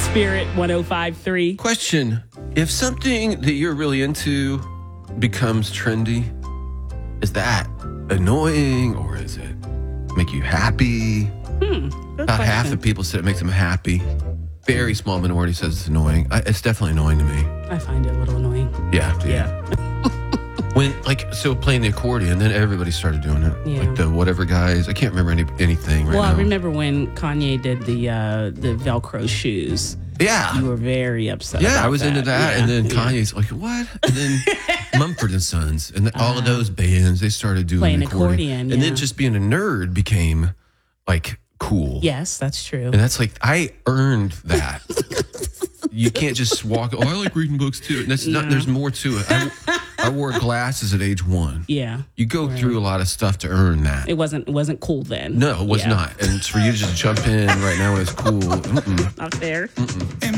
Spirit 105.3. Question. If something that you're really into becomes trendy, is that annoying or is it make you happy? About half the people said it makes them happy. Very small minority says it's annoying. It's definitely annoying to me. I find it a little annoying. Yeah. When, playing the accordion, then everybody started doing it. Yeah. Like the whatever guys. I can't remember anything right now. Well, I remember when Kanye did the Velcro shoes. Yeah. You were very upset. Yeah, about I was into that. Yeah. And then Kanye's like, what? And then Mumford and Sons. And all of those bands, they started doing Playing accordion. accordion, And then just being a nerd became like cool. Yes, that's true. And that's like, I earned that. You can't just walk, I like reading books too. And that's not, there's more to it. I wore glasses at age 1. Yeah. You go through a lot of stuff to earn that. It wasn't cool then. No, it was not. And for you to just jump in right now when it's cool. Not fair.